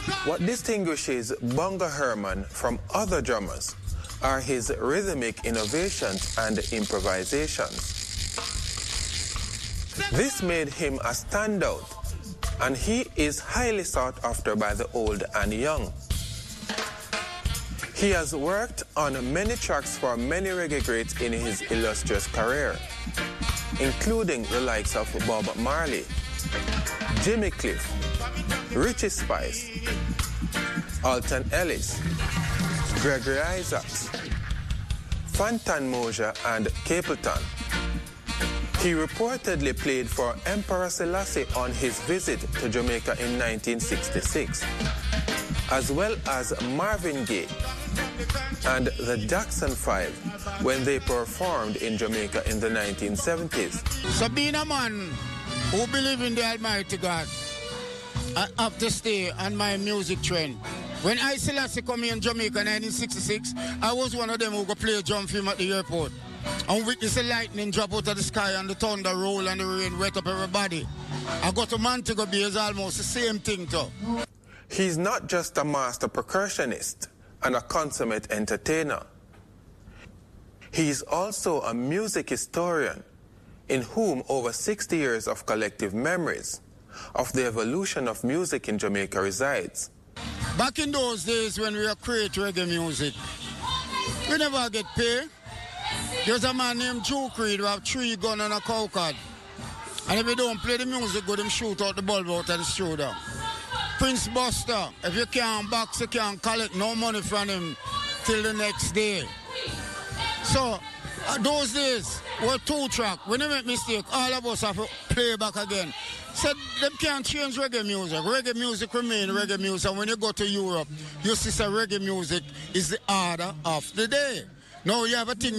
What distinguishes Bongo Herman from other drummers are his rhythmic innovations and improvisations. This made him a standout, and he is highly sought after by the old and young. He has worked on many tracks for many reggae greats in his illustrious career, including the likes of Bob Marley, Jimmy Cliff, Richie Spice, Alton Ellis, Gregory Isaacs, Fantan Mojah, and Capleton. He reportedly played for Emperor Selassie on his visit to Jamaica in 1966, as well as Marvin Gaye and the Jackson 5 when they performed in Jamaica in the 1970s. So being a man who believes in the Almighty God, I have to stay on my music trend. When I Selassie come in Jamaica in 1966, I was one of them who go play drum for him at the airport and witness the lightning drop out of the sky and the thunder roll and the rain wet up everybody. I got to Montego Bay, it's almost the same thing too. He's not just a master percussionist and a consummate entertainer. He is also a music historian in whom over 60 years of collective memories of the evolution of music in Jamaica resides. Back in those days when we were creating reggae music, we never get paid. There's a man named Duke Reid who have 3 guns and a cow card. And if you don't play the music good, him shoot out the bulb out of the studio. Prince Buster, if you can't box, you can't collect no money from him till the next day. So, those days were 2-track. When you make mistake, all of us have to play back again. So, they can't change reggae music. Reggae music remain reggae music. And when you go to Europe, you see that reggae music is the order of the day. Now you have a thing